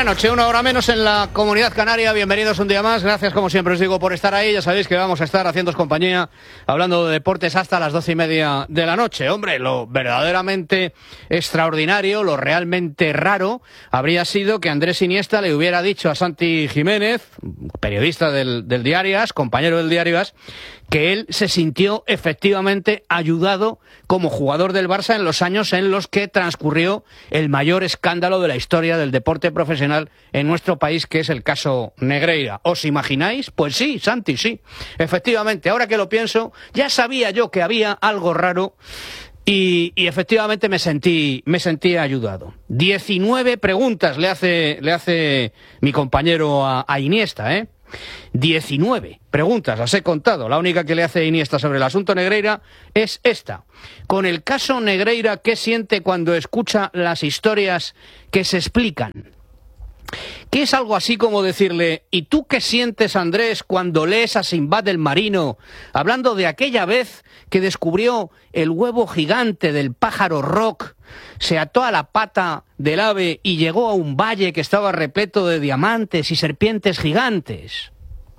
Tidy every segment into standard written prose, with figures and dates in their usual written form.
la noche, 1 hora menos en la Comunidad Canaria. Bienvenidos un día más. Gracias, como siempre os digo, por estar ahí. Ya sabéis que vamos a estar haciéndoos compañía, hablando de deportes hasta las 12:30 de la noche. Hombre, lo verdaderamente extraordinario, lo realmente raro, habría sido que Andrés Iniesta le hubiera dicho a Santi Jiménez, periodista del Diario AS, compañero del Diario AS, que él se sintió efectivamente ayudado como jugador del Barça en los años en los que transcurrió el mayor escándalo de la historia del deporte profesional en nuestro país, que es el caso Negreira. ¿Os imagináis? Pues sí, Santi, sí. Efectivamente, ahora que lo pienso, ya sabía yo que había algo raro y efectivamente me sentí ayudado. 19 preguntas le hace mi compañero a Iniesta, 19 preguntas, las he contado. La única que le hace Iniesta sobre el asunto Negreira es esta. Con el caso Negreira, ¿qué siente cuando escucha las historias que se explican? Que es algo así como decirle: ¿y tú qué sientes, Andrés, cuando lees a Sinbad el marino hablando de aquella vez que descubrió el huevo gigante del pájaro rock, se ató a la pata del ave y llegó a un valle que estaba repleto de diamantes y serpientes gigantes?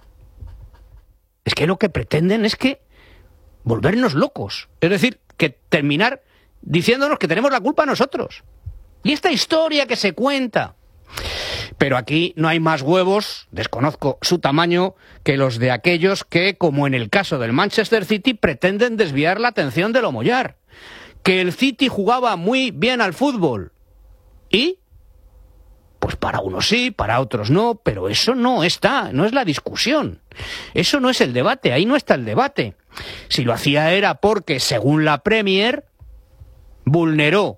Es que lo que pretenden es que volvernos locos, es decir, que terminar diciéndonos que tenemos la culpa nosotros. Y esta historia que se cuenta. Pero aquí no hay más huevos, desconozco su tamaño, que los de aquellos que, como en el caso del Manchester City, pretenden desviar la atención de lo mollar. Que el City jugaba muy bien al fútbol. ¿Y? Pues para unos sí, para otros no, pero eso no es la discusión. Eso no es el debate, ahí no está el debate. Si lo hacía era porque, según la Premier, vulneró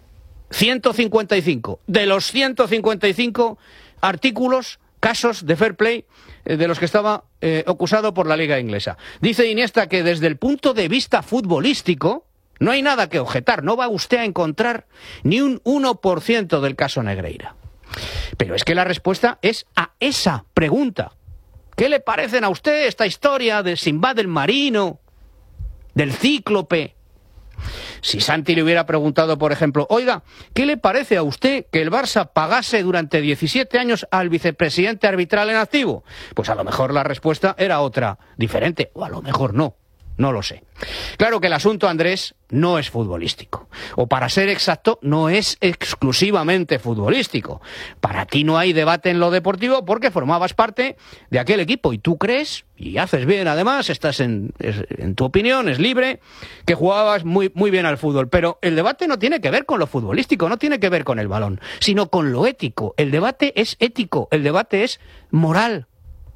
155 de los 155 artículos, casos de fair play de los que estaba acusado por la Liga Inglesa. Dice Iniesta que desde el punto de vista futbolístico no hay nada que objetar, no va usted a encontrar ni un 1% del caso Negreira. Pero es que la respuesta es a esa pregunta. ¿Qué le parecen a usted esta historia de Sinbad el marino, del cíclope? Si Santi le hubiera preguntado, por ejemplo: oiga, ¿qué le parece a usted que el Barça pagase durante 17 años al vicepresidente arbitral en activo? Pues a lo mejor la respuesta era otra, diferente, o a lo mejor no. No lo sé. Claro que el asunto, Andrés, no es futbolístico. O, para ser exacto, no es exclusivamente futbolístico. Para ti no hay debate en lo deportivo porque formabas parte de aquel equipo. Y tú crees, y haces bien además, estás en tu opinión, es libre, que jugabas muy bien al fútbol. Pero el debate no tiene que ver con lo futbolístico, no tiene que ver con el balón, sino con lo ético. El debate es ético, el debate es moral.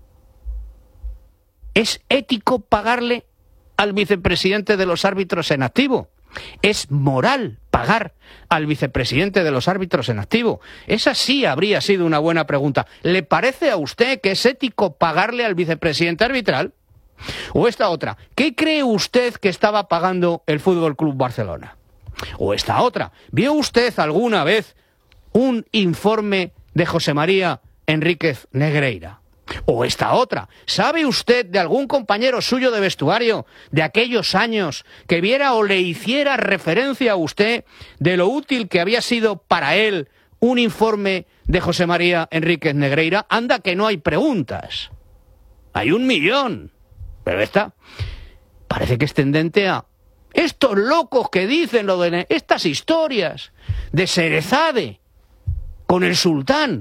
¿Es ético pagarle al vicepresidente de los árbitros en activo? ¿Es moral pagar al vicepresidente de los árbitros en activo? Esa sí habría sido una buena pregunta. ¿Le parece a usted que es ético pagarle al vicepresidente arbitral? O esta otra: ¿qué cree usted que estaba pagando el Fútbol Club Barcelona? O esta otra: ¿vio usted alguna vez un informe de José María Enríquez Negreira? O esta otra: ¿sabe usted de algún compañero suyo de vestuario de aquellos años que viera o le hiciera referencia a usted de lo útil que había sido para él un informe de José María Enríquez Negreira? Anda que no hay preguntas. Hay 1.000.000. Pero esta parece que es tendente a estos locos que dicen lo de estas historias de Sherezade con el sultán.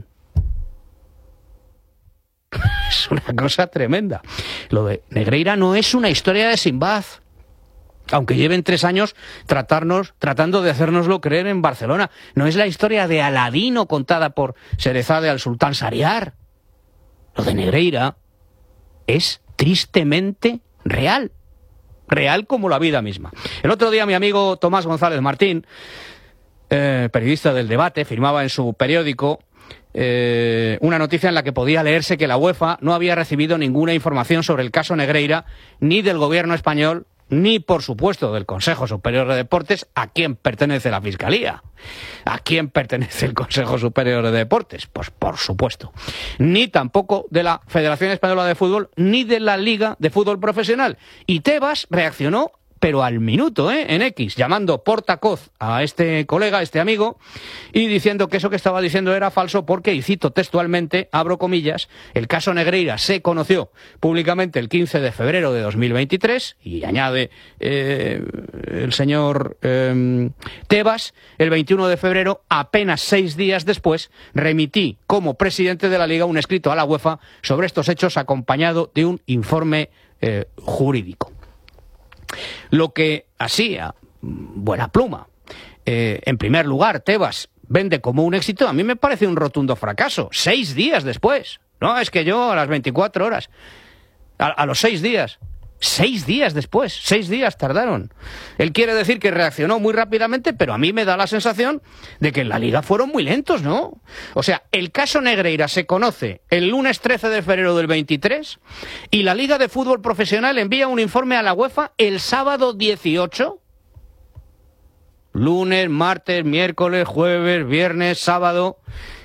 Es una cosa tremenda. Lo de Negreira no es una historia de Sinbad, aunque lleven 3 años tratando de hacérnoslo creer en Barcelona. No es la historia de Aladino contada por Sherezade al sultán Shahriar. Lo de Negreira es tristemente real. Real como la vida misma. El otro día mi amigo Tomás González Martín, periodista del Debate, firmaba en su periódico una noticia en la que podía leerse que la UEFA no había recibido ninguna información sobre el caso Negreira, ni del gobierno español, ni, por supuesto, del Consejo Superior de Deportes. ¿A quién pertenece la Fiscalía? ¿A quién pertenece el Consejo Superior de Deportes? Pues, por supuesto. Ni tampoco de la Federación Española de Fútbol, ni de la Liga de Fútbol Profesional. Y Tebas reaccionó, pero al minuto, en X, llamando portacoz a este colega, a este amigo, y diciendo que eso que estaba diciendo era falso porque, y cito textualmente, abro comillas, el caso Negreira se conoció públicamente el 15 de febrero de 2023, y añade el señor Tebas, el 21 de febrero, apenas 6 días después, remití como presidente de la Liga un escrito a la UEFA sobre estos hechos acompañado de un informe jurídico. Lo que así, a buena pluma, en primer lugar, Tebas vende como un éxito, a mí me parece un rotundo fracaso. 6 días después. No, es que yo a las 24 horas, a los 6 días. 6 días después, 6 días tardaron. Él quiere decir que reaccionó muy rápidamente, pero a mí me da la sensación de que en la Liga fueron muy lentos, ¿no? O sea, el caso Negreira se conoce el lunes 13 de febrero del 23 y la Liga de Fútbol Profesional envía un informe a la UEFA el sábado 18. Lunes, martes, miércoles, jueves, viernes, sábado.